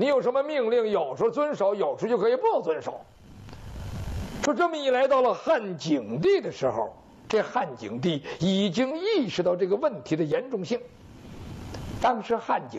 你有什么命令，有时候遵守，有时候就可以不遵守。说这么一来，到了汉景帝的时候，这汉景帝已经意识到这个问题的严重性。当时汉景